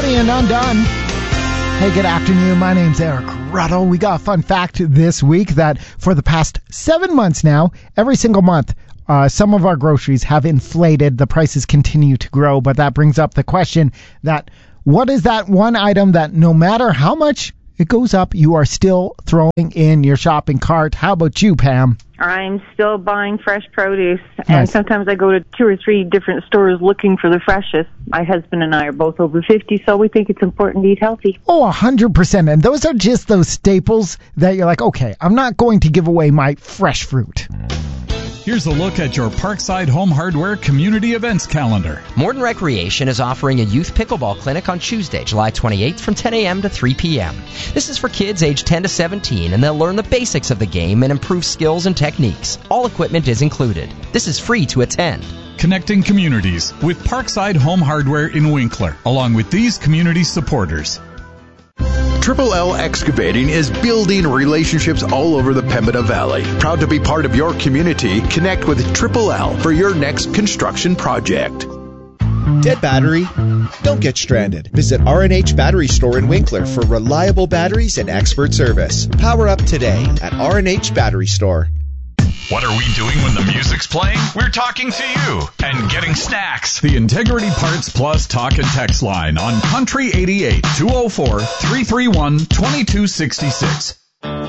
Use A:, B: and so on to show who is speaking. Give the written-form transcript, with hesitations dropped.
A: Tony and Undone. Hey, good afternoon. My name's Eric Ruddle. We got a fun fact this week that for the past 7 months now, every single month, some of our groceries have inflated. The prices continue to grow, but that brings up the question that what is that one item that no matter how much it goes up, you are still throwing in your shopping cart? How about you, Pam?
B: I'm still buying fresh produce, and
A: Nice.
B: sometimes I go to 2 or 3 different stores looking for the freshest. My husband and I are both over 50, so we think it's important to eat healthy.
A: Oh, 100%. And those are just those staples that you're like, okay, I'm not going to give away my fresh fruit.
C: Here's a look at your Parkside Home Hardware Community Events calendar.
D: Morton Recreation is offering a youth pickleball clinic on Tuesday, July 28th from 10 a.m. to 3 p.m. This is for kids aged 10 to 17, and they'll learn the basics of the game and improve skills and techniques. All equipment is included. This is free to attend.
C: Connecting communities with Parkside Home Hardware in Winkler, along with these community supporters.
E: Triple L Excavating is building relationships all over the Pembina Valley. Proud to be part of your community. Connect with Triple L for your next construction project.
F: Dead battery? Don't get stranded. Visit R&H Battery Store in Winkler for reliable batteries and expert service. Power up today at R&H Battery Store.
G: What are we doing when the music's playing? We're talking to you and getting snacks.
C: The Integrity Parts Plus Talk and Text line on Country 88 204 331 2266.